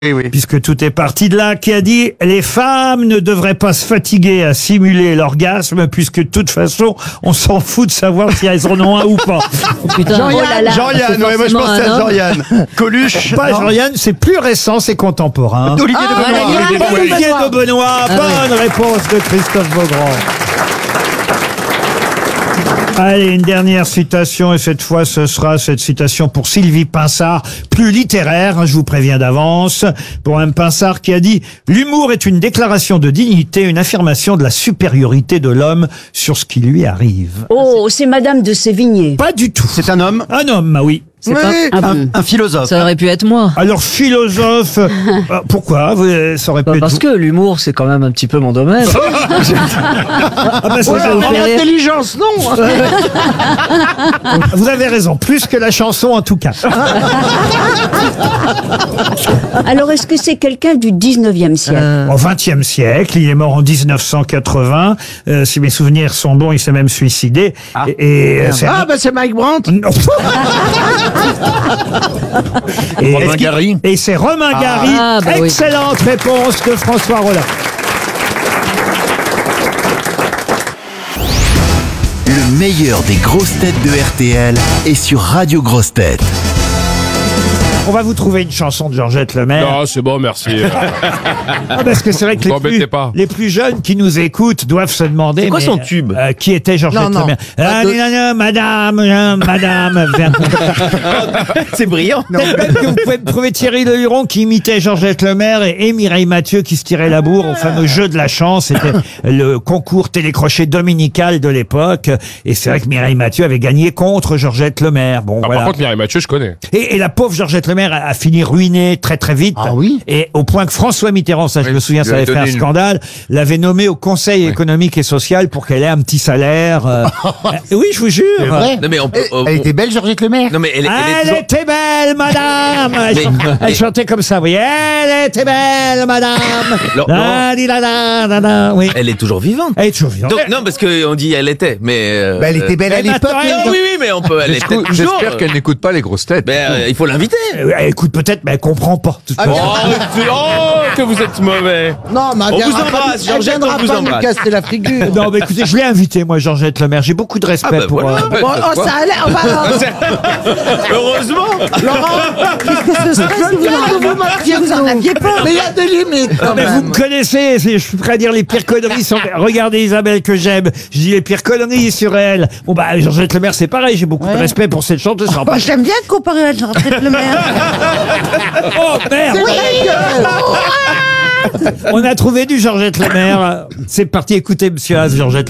Oui. Puisque tout est parti de là, qui a dit « Les femmes ne devraient pas se fatiguer à simuler l'orgasme, puisque de toute façon, on s'en fout de savoir si elles en ont un ou pas. Putain, oh là là, Jean-Yann, c'est ouais, moi je forcément pensais un à homme. Jean-Yann. Coluche. » Pas Jean-Yann, c'est plus récent, c'est contemporain. Olivier de voilà, Benoît. Olivier de Benoît, bonne réponse de Christophe Beaugrand. Allez, une dernière citation, et cette fois, ce sera cette citation pour Sylvie Pinsard, plus littéraire, hein, je vous préviens d'avance, pour un Pinsard qui a dit « L'humour est une déclaration de dignité, une affirmation de la supériorité de l'homme sur ce qui lui arrive. Oh, c'est Madame de Sévigné. » Pas du tout. C'est un homme. Un homme, ah oui. C'est Oui, pas- un philosophe. Ça aurait pu être moi. Alors, philosophe, pourquoi Ça aurait pu être Parce vous. que l'humour, c'est quand même un petit peu mon domaine. Ah bah, ça, Ça vous fait rire. Intelligence, non. vous avez raison, plus que la chanson en tout cas. Alors, est-ce que c'est quelqu'un du 19e siècle Au XXe siècle, il est mort en 1980. Si mes souvenirs sont bons, il s'est même suicidé. C'est C'est Mike Brandt. Non. Romain Gary. Et c'est Romain Gary. Ah, bah oui. Excellente réponse de François Rollin. Le meilleur des grosses têtes de RTL est sur Radio Grosses Têtes. On va vous trouver une chanson de Georgette Lemaire. Non, c'est bon, merci. Parce que c'est vrai que T'embêtez pas. les plus jeunes qui nous écoutent doivent se demander. C'est quoi mais, son tube qui était Georgette Non, non. Lemaire. Madame. C'est brillant. Peut-être que vous pouvez me trouver Thierry Le Huron qui imitait Georgette Lemaire et Mireille Mathieu qui se tirait la bourre au fameux jeu de la chance. C'était le concours télécrochet dominical de l'époque. Et c'est vrai que Mireille Mathieu avait gagné contre Georgette Lemaire. Bon, Ah, voilà. Par contre, Mireille Mathieu, je connais. Et la pauvre Georgette Lemaire a fini ruinée très très vite. Ah oui. Et au point que François Mitterrand, ça je me souviens, ça avait fait un scandale, l'avait nommée au Conseil économique et social pour qu'elle ait un petit salaire. Oui, je vous jure. Non mais Elle était belle, Georgette Lemaire. non mais elle est Elle toujours... était belle, madame. Elle chantait comme ça, oui. Elle était belle, madame. Laurent. Oui. Elle est toujours vivante. Elle est toujours vivante. Donc, non parce que on dit elle était, mais Elle était belle à elle l'époque. m'attend, non, oui mais on peut. Elle était toujours. J'espère qu'elle n'écoute pas les grosses têtes. Il faut l'inviter. Elle écoute peut-être, mais elle comprend pas. de toute façon. Que vous êtes mauvais. Non, mais On vous embrasse, Georgette, on vous embrasse. casser la figure. Non, mais écoutez, je l'ai invité, moi, Georgette Lemaire. J'ai beaucoup de respect pour. voilà. ça allait. On va. Heureusement. Laurent, qu'est-ce que ce serait si vous en aviez pas. Mais il y a des limites. Quand Mais vous même. me connaissez, je suis prêt à dire les pires conneries sur... Regardez Isabelle que j'aime, je dis les pires conneries sur elle. Bon bah Georgette Lemaire c'est pareil, j'ai beaucoup de respect pour cette chanteuse. Moi, j'aime bien comparer à Georgette Lemaire. Oh merde. On a trouvé du Georgette Lemaire. C'est parti, écoutez Monsieur Az, Georgette